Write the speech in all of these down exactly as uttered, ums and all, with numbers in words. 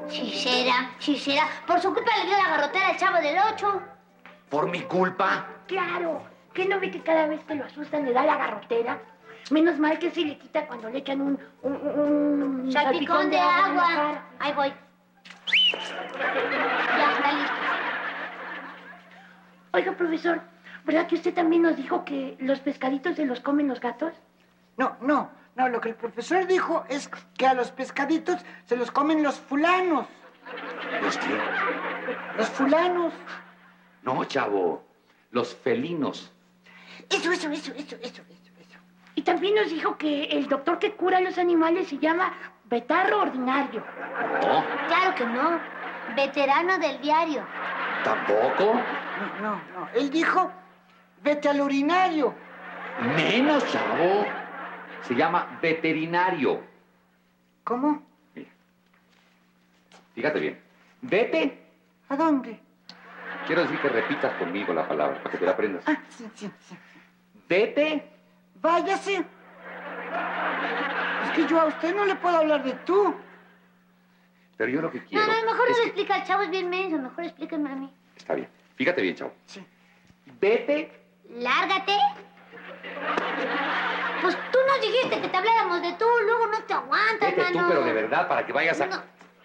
Sí será, sí será. Por su culpa le dio la garrotera al Chavo del Ocho. ¿Por mi culpa? Claro. ¿Qué no ve que cada vez que lo asustan le da la garrotera? Menos mal que se le quita cuando le echan un... un, un salpicón de agua. En la cara. Ahí voy. Ya, está listo. Oiga, profesor, ¿verdad que usted también nos dijo que los pescaditos se los comen los gatos? No, no, no. Lo que el profesor dijo es que a los pescaditos se los comen los fulanos. ¿Los qué? Los fulanos. No, chavo. Los felinos. Eso, eso, eso, eso, eso, eso, eso. Y también nos dijo que el doctor que cura a los animales se llama Betarro Ordinario. No. Claro que no. Veterano del diario. ¿Tampoco? No, no, no. Él dijo, vete al urinario. Menos, chavo. Se llama veterinario. ¿Cómo? Mira. Fíjate bien. Vete. ¿A dónde? Quiero decir que repitas conmigo la palabra, para que te la aprendas. Ah, sí, sí, sí. Vete. Váyase. Es que yo a usted no le puedo hablar de tú. Pero yo lo que quiero... No, no, mejor no es lo que... explica el Chavo, es bien menso. Mejor explíquenme a mí. Está bien. Fíjate bien, chavo. Sí. Vete. Lárgate. Pues tú nos dijiste que te habláramos de tú, luego no te aguantas, Vete tú, mano. pero de verdad, para que vayas a... No.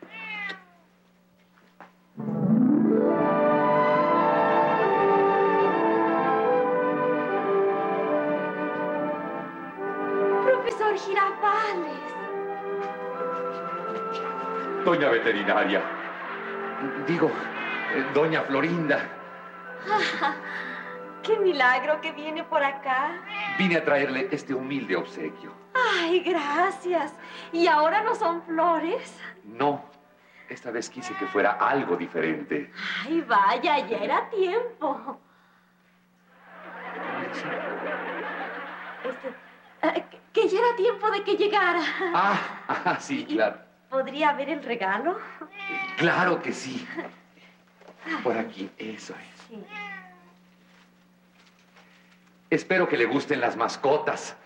Profesor Girafales. Doña veterinaria. Digo, eh, doña Florinda. Ah, ¡qué milagro que viene por acá! Vine a traerle este humilde obsequio. ¡Ay, gracias! ¿Y ahora no son flores? No, esta vez quise que fuera algo diferente. ¡Ay, vaya, ya era tiempo! Este, eh, que, que ya era tiempo de que llegara. Ah, ah, sí, claro. ¿Podría ver el regalo? Claro que sí. Por aquí, eso es. Sí. Espero que le gusten las mascotas.